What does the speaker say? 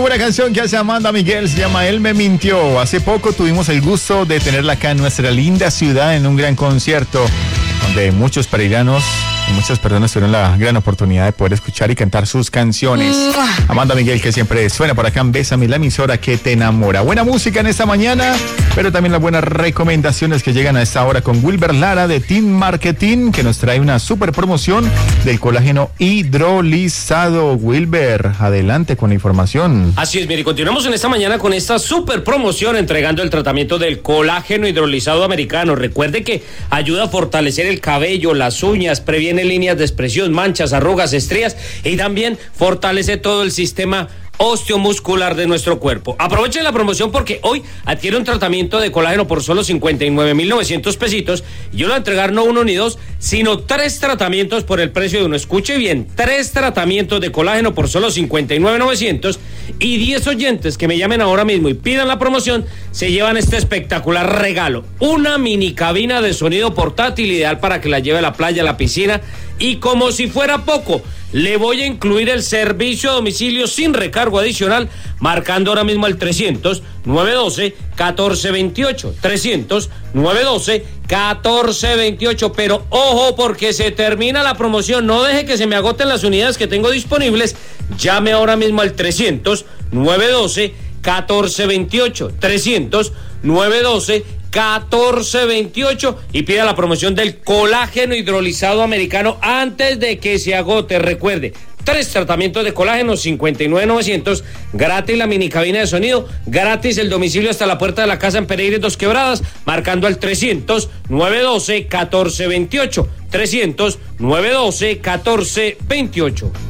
buena canción que hace Amanda Miguel, se llama Él me mintió. Hace poco tuvimos el gusto de tenerla acá en nuestra linda ciudad en un gran concierto donde muchos peregrinos y muchas personas tuvieron la gran oportunidad de poder escuchar y cantar sus canciones. Amanda Miguel, que siempre suena por acá en Bésame, la emisora que te enamora. Buena música en esta mañana, pero también las buenas recomendaciones que llegan a esta hora con Wilber Lara de Team Marketing, que nos trae una super promoción del colágeno hidrolizado. Wilber, adelante con la información. Así es, mire, continuamos en esta mañana con esta super promoción entregando el tratamiento del colágeno hidrolizado americano. Recuerde que ayuda a fortalecer el cabello, las uñas, previene líneas de expresión, manchas, arrugas, estrías y también fortalece todo el sistema osteomuscular de nuestro cuerpo. Aprovechen la promoción porque hoy adquiere un tratamiento de colágeno por solo 59,900 pesitos. Y yo lo voy a entregar no uno ni dos, sino 3 tratamientos por el precio de uno. Escuche bien, 3 tratamientos de colágeno por solo 59,900 y 10 oyentes que me llamen ahora mismo y pidan la promoción se llevan este espectacular regalo. Una mini cabina de sonido portátil ideal para que la lleve a la playa, a la piscina y como si fuera poco, le voy a incluir el servicio a domicilio sin recargo adicional, marcando ahora mismo el 300-912-1428. 300-912-1428. Pero ojo, porque se termina la promoción. No deje que se me agoten las unidades que tengo disponibles. Llame ahora mismo al 300-912-1428. 300-912-1428 y pida la promoción del colágeno hidrolizado americano antes de que se agote. Recuerde, 3 tratamientos de colágeno, 59,900, gratis la mini cabina de sonido, gratis el domicilio hasta la puerta de la casa en Pereira y Dos Quebradas, marcando al 300-912-1428. 300-912-1428.